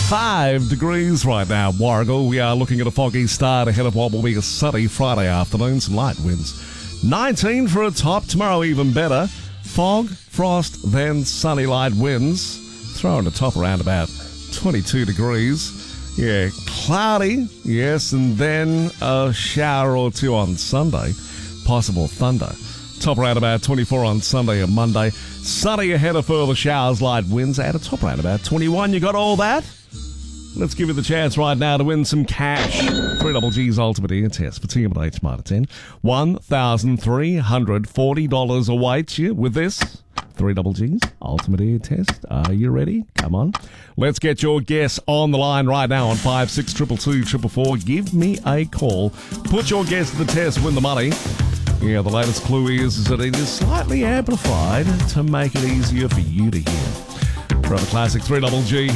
5 degrees right now, Warragul. We are looking at a foggy start ahead of what will be a sunny Friday afternoon. Some light winds. 19 for a top. Tomorrow even better. Fog, frost, then sunny light winds. Throwing the top around about 22 degrees. Yeah, cloudy. Yes, and then a shower or two on Sunday. Possible thunder. Top around about 24 on Sunday and Monday. Sunny ahead of further showers, light winds at a top around about 21. You got all that? Let's give you the chance right now to win some cash. 3GG's Ultimate Ear Test for TMH Smarter 10. $1,340 awaits you with this 3GG's Ultimate Ear Test. Are you ready? Come on. Let's get your guess on the line right now on 562224. Give me a call. Put your guess to the test, win the money. Yeah, the latest clue is that it is slightly amplified to make it easier for you to hear. From a classic 3GG.